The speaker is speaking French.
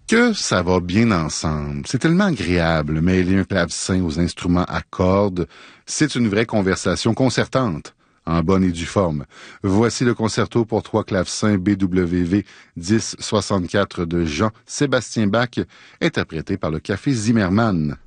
Que ça va bien ensemble. C'est tellement agréable, mêler un clavecin aux instruments à cordes. C'est une vraie conversation concertante, en bonne et due forme. Voici le concerto pour 3 clavecins BWV 1064 de Jean-Sébastien Bach, interprété par le Café Zimmermann.